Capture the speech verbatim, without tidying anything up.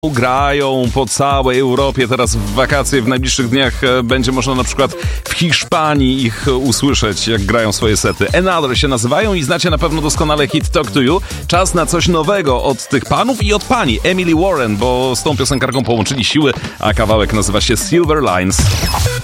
Grają po całej Europie teraz w wakacje. W najbliższych dniach będzie można na przykład w Hiszpanii ich usłyszeć, jak grają swoje sety. Another się nazywają i znacie na pewno doskonale hit Talk to You. Czas na coś nowego od tych panów i od pani Emily Warren, bo z tą piosenkarką połączyli siły, a kawałek nazywa się Silver Lines.